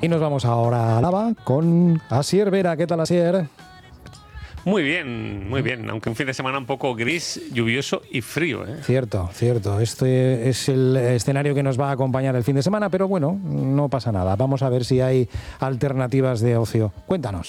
Y nos vamos ahora a Álava con Asier Vera. ¿Qué tal, Asier? Muy bien, aunque un fin de semana un poco gris, lluvioso y frío, ¿eh? Cierto. Este es el escenario que nos va a acompañar el fin de semana, pero bueno, no pasa nada. Vamos a ver si hay alternativas de ocio. Cuéntanos.